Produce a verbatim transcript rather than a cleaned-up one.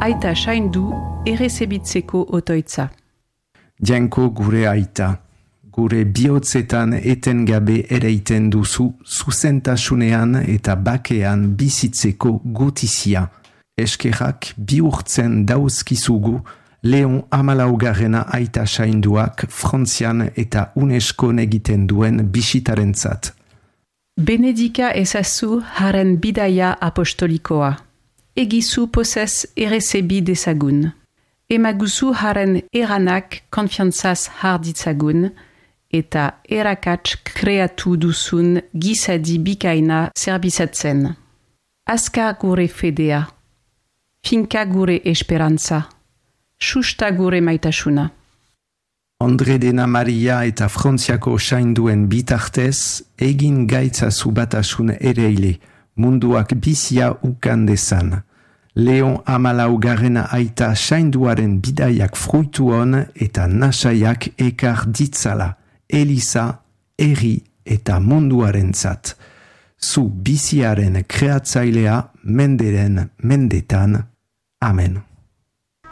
aita saindu errezebitzeko otoitza. Jainko gure aita, gure bihotzetan etengabe ereiten duzu zuzentasunean eta bakean bizitzeko gutizia. Eskerrak bihurtzen dauzkizugu Leon hamalaugarrena aita sainduak Frantzian eta UNESCO egiten duen bisitarentzat. Benedika ezazu haren bidaia apostolikoa. Egizu posez errezebi dezagun. Emaguzu haren eranak konfiantzaz har ditzagun, eta erakats kreatu duzun gizadi bikaina zerbizatzen. Azkar gure fedea. Finka gure esperantza. Susta gure maitasuna. Andre dena Maria eta Frantziako sainduen bitartez, egin gaitzazu batasun ereile, munduak bizia ukan dezan. Leon hamalaugarrena aita sainduaren bidaiak fruitu hon eta nasaiak ekar ditzala, Eliza, herri eta munduarentzat. Zu biziaren kreatzailea menderen mendetan. Amen.